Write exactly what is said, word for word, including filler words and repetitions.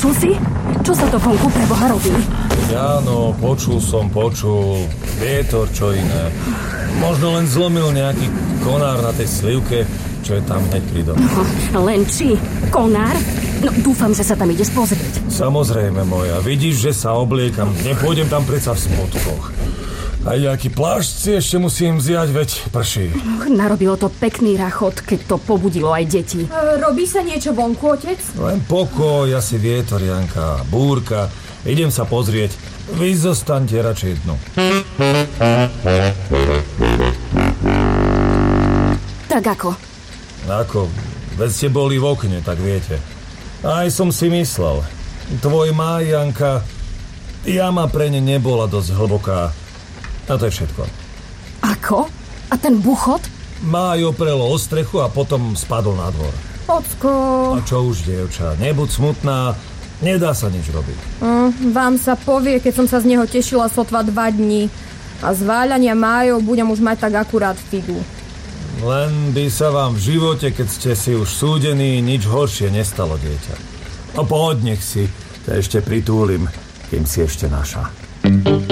Počul si? Čo sa to vonku pre Boha robí? Áno, počul som, počul. Vietor, čo iné. Možno len zlomil nejaký konár na tej slivke, čo je tam hneď pri dome. No, len či? Konár? No, dúfam, že sa tam ideš pozrieť. Samozrejme, moja. Vidíš, že sa obliekam. Nepôjdem tam predsa v spodkoch. Aj nejaký plášť si ešte musím vziať, veď prší. Narobilo to pekný rachot, keď to pobudilo aj deti. E, robí sa niečo vonku, otec? Len pokoj, asi vietor, Janka, búrka. Idem sa pozrieť. Vy zostaňte radšej dnu. Tak ako? Ako? Veď ste boli v okne, tak viete. Aj som si myslel. Tvoj má, Janka, jama pre ne nebola dosť hlboká. A to je všetko. Ako? A ten buchot? Máj oprelo o strechu a potom spadol na dvor. Ocko. A čo už, dievča, nebuď smutná, nedá sa nič robiť. Mm, vám sa povie, keď som sa z neho tešila sotva dva dní. A z váľania májov budem už mať tak akurát figu. Len by sa vám v živote, keď ste si už súdení, nič horšie nestalo, dieťa. No poď, nech si, to ešte pritúlim, kým si ešte naša.